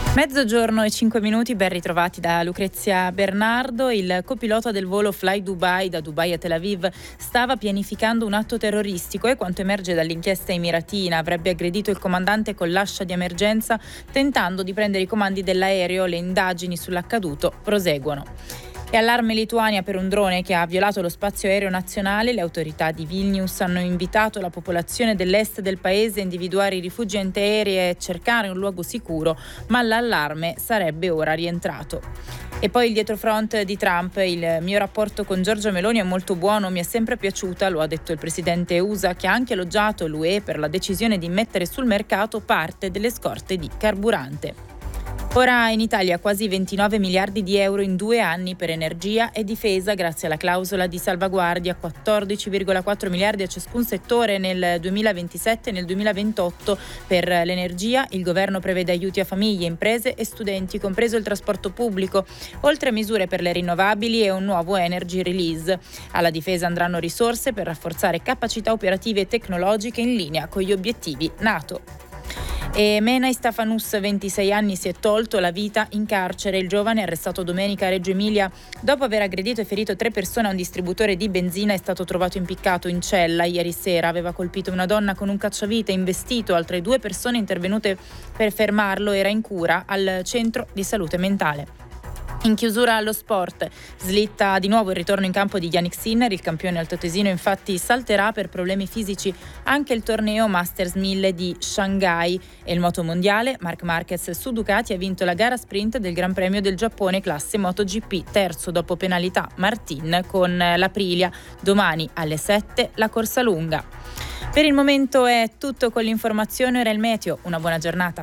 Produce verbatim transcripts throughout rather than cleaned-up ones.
Mezzogiorno e cinque minuti, ben ritrovati da Lucrezia Bernardo. Il copilota del volo Fly Dubai da Dubai a Tel Aviv stava pianificando un atto terroristico e, quanto emerge dall'inchiesta emiratina, avrebbe aggredito il comandante con l'ascia di emergenza tentando di prendere i comandi dell'aereo. Le indagini sull'accaduto proseguono. E allarme Lituania per un drone che ha violato lo spazio aereo nazionale. Le autorità di Vilnius hanno invitato la popolazione dell'est del paese a individuare i rifugi antiaerei e cercare un luogo sicuro, ma l'allarme sarebbe ora rientrato. E poi il dietrofront di Trump: il mio rapporto con Giorgia Meloni è molto buono, mi è sempre piaciuta, lo ha detto il presidente U S A, che ha anche elogiato l'U E per la decisione di mettere sul mercato parte delle scorte di carburante. Ora in Italia quasi ventinove miliardi di euro in due anni per energia e difesa grazie alla clausola di salvaguardia, quattordici virgola quattro miliardi a ciascun settore nel duemilaventisette e nel duemilaventotto. Per l'energia il governo prevede aiuti a famiglie, imprese e studenti, compreso il trasporto pubblico, oltre a misure per le rinnovabili e un nuovo energy release. Alla difesa andranno risorse per rafforzare capacità operative e tecnologiche in linea con gli obiettivi NATO. E Menai Stefanus, ventisei anni, si è tolto la vita in carcere. Il giovane, arrestato domenica a Reggio Emilia dopo aver aggredito e ferito tre persone a un distributore di benzina, è stato trovato impiccato in cella. Ieri sera aveva colpito una donna con un cacciavite, investito altre due persone intervenute per fermarlo. Era in cura al centro di salute mentale. In chiusura allo sport, slitta di nuovo il ritorno in campo di Jannik Sinner. Il campione altoatesino infatti salterà per problemi fisici anche il torneo Masters mille di Shanghai. E il motomondiale: Marc Marquez su Ducati ha vinto la gara sprint del Gran Premio del Giappone classe MotoGP, terzo dopo penalità Martin con l'Aprilia. Domani alle sette la corsa lunga. Per il momento è tutto con l'informazione. Ora il meteo. Una buona giornata.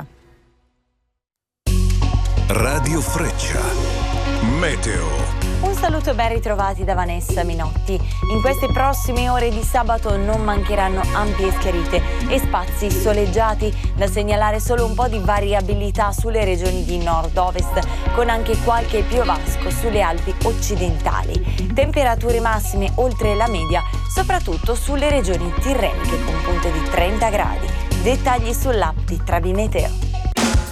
Radio Freccia Meteo. Un saluto e ben ritrovati da Vanessa Minotti. In queste prossime ore di sabato non mancheranno ampie schiarite e spazi soleggiati, da segnalare solo un po' di variabilità sulle regioni di nord-ovest, con anche qualche piovasco sulle Alpi occidentali. Temperature massime oltre la media, soprattutto sulle regioni tirreniche con punte di trenta gradi. Dettagli sull'app di Travi Meteo.